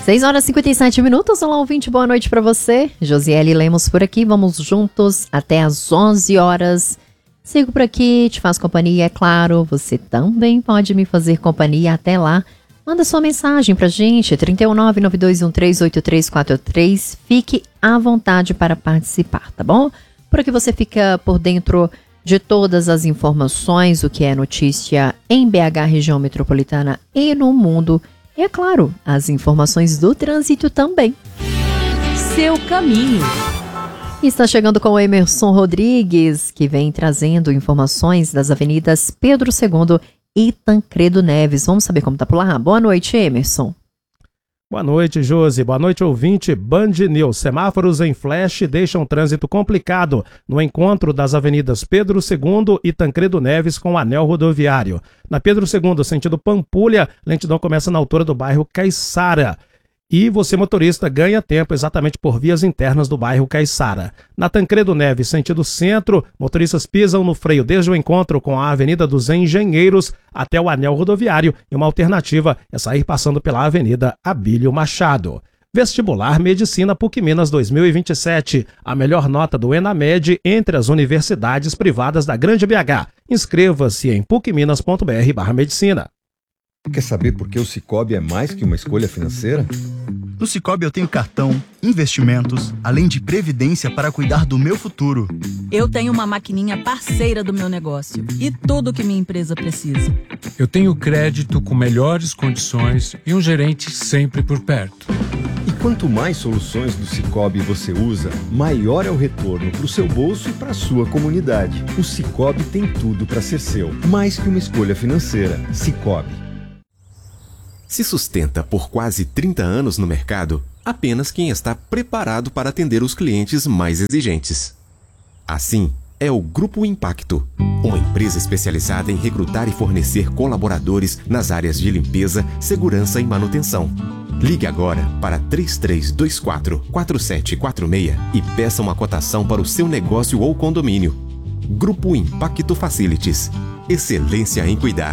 6 horas e 57 minutos. Olá, ouvinte, boa noite para você. Josiele Lemos por aqui, vamos juntos até às 11 horas. Sigo por aqui, te faço companhia, é claro. Você também pode me fazer companhia até lá. Manda sua mensagem pra gente, 31992138343. Fique à vontade para participar, tá bom? Por aqui você fica por dentro de todas as informações, o que é notícia em BH, região metropolitana e no mundo. E, é claro, as informações do trânsito também. Seu caminho. Está chegando com o Emerson Rodrigues, que vem trazendo informações das avenidas Pedro II e Tancredo Neves. Vamos saber como está por lá? Boa noite, Emerson. Boa noite, Josi. Boa noite, ouvinte. Band News. Semáforos em flash deixam trânsito complicado no encontro das avenidas Pedro II e Tancredo Neves com o anel rodoviário. Na Pedro II, sentido Pampulha, lentidão começa na altura do bairro Caiçara. E você, motorista, ganha tempo exatamente por vias internas do bairro Caiçara. Na Tancredo Neves, sentido centro, motoristas pisam no freio desde o encontro com a Avenida dos Engenheiros até o anel rodoviário, e uma alternativa é sair passando pela Avenida Abílio Machado. Vestibular Medicina PUC Minas 2027, a melhor nota do ENAMED entre as universidades privadas da Grande BH. Inscreva-se em pucminas.br/medicina. Quer saber por que o Sicoob é mais que uma escolha financeira? No Sicoob eu tenho cartão, investimentos, além de previdência para cuidar do meu futuro. Eu tenho uma maquininha parceira do meu negócio e tudo que minha empresa precisa. Eu tenho crédito com melhores condições e um gerente sempre por perto. E quanto mais soluções do Sicoob você usa, maior é o retorno para o seu bolso e para a sua comunidade. O Sicoob tem tudo para ser seu, mais que uma escolha financeira. Sicoob. Se sustenta por quase 30 anos no mercado, apenas quem está preparado para atender os clientes mais exigentes. Assim, é o Grupo Impacto, uma empresa especializada em recrutar e fornecer colaboradores nas áreas de limpeza, segurança e manutenção. Ligue agora para 3324-4746 e peça uma cotação para o seu negócio ou condomínio. Grupo Impacto Facilities. Excelência em cuidar.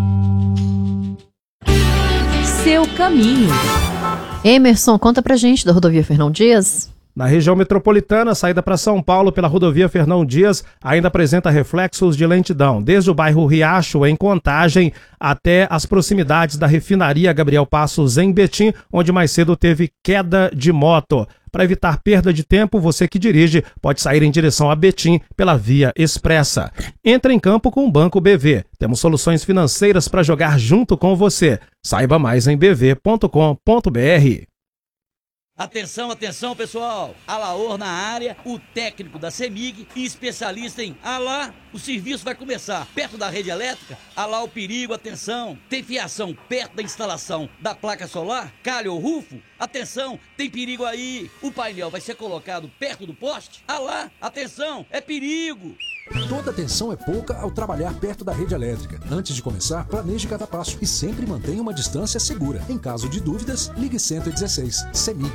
Seu caminho. Emerson, conta pra gente da rodovia Fernão Dias. Na região metropolitana, a saída para São Paulo pela rodovia Fernão Dias ainda apresenta reflexos de lentidão, desde o bairro Riacho, em Contagem, até as proximidades da refinaria Gabriel Passos, em Betim, onde mais cedo teve queda de moto. Para evitar perda de tempo, você que dirige pode sair em direção a Betim pela via expressa. Entre em campo com o Banco BV. Temos soluções financeiras para jogar junto com você. Saiba mais em bv.com.br. Atenção, atenção, pessoal! Alaor na área, o técnico da CEMIG e especialista em Alá. O serviço vai começar perto da rede elétrica. Alá o perigo, atenção! Tem fiação perto da instalação da placa solar, calha ou rufo? Atenção, tem perigo aí! O painel vai ser colocado perto do poste? Alá, atenção, é perigo! Toda atenção é pouca ao trabalhar perto da rede elétrica. Antes de começar, planeje cada passo e sempre mantenha uma distância segura. Em caso de dúvidas, ligue 116. CEMIG.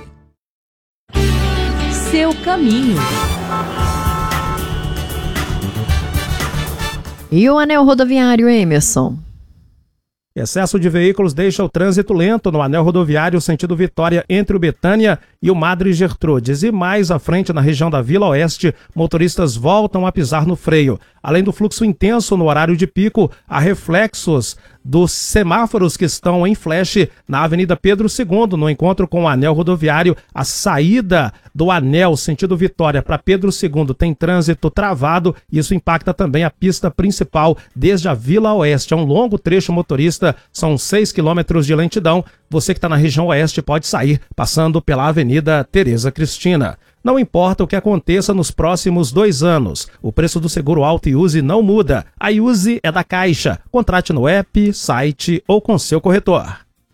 Seu caminho. E o anel rodoviário, Emerson? Excesso de veículos deixa o trânsito lento no anel rodoviário sentido Vitória entre o Betânia e o Madre Gertrudes. E mais à frente, na região da Vila Oeste, motoristas voltam a pisar no freio. Além do fluxo intenso no horário de pico, há reflexos dos semáforos que estão em flash na Avenida Pedro II, no encontro com o anel rodoviário. A saída do anel sentido Vitória para Pedro II tem trânsito travado, e isso impacta também a pista principal desde a Vila Oeste. É um longo trecho, motorista, são 6 quilômetros de lentidão. Você que está na região oeste pode sair passando pela Avenida Tereza Cristina. Não importa o que aconteça nos próximos 2 anos, o preço do seguro Auto Iuse não muda. A Iuse é da Caixa. Contrate no app, site ou com seu corretor.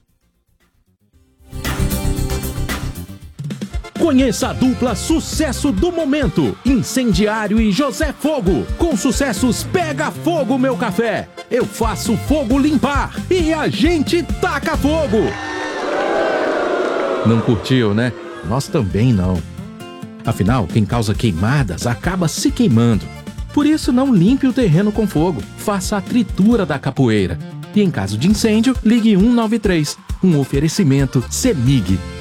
Conheça a dupla sucesso do momento, Incendiário e José Fogo. Com sucessos Pega Fogo Meu Café, Eu Faço Fogo Limpar e A Gente Taca Fogo. Não curtiu, né? Nós também não. Afinal, quem causa queimadas acaba se queimando. Por isso, não limpe o terreno com fogo. Faça a tritura da capoeira. E em caso de incêndio, ligue 193. Um oferecimento CEMIG.